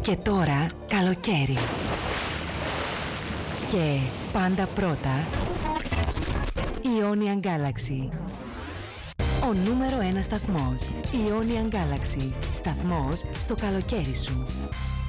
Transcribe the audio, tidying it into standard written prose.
Και τώρα καλοκαίρι. Και πάντα πρώτα Ionian Galaxy. Ο νούμερο 1 σταθμός. Ionian Galaxy. Σταθμός στο καλοκαίρι σου.